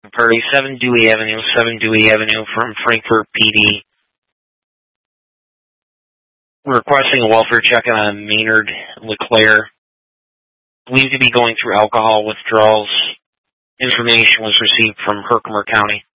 Prairie, 7 Dewey Avenue from Frankfort PD. Requesting a welfare check on Maynard LeClaire. Believed to be going through alcohol withdrawals. Information was received from Herkimer County.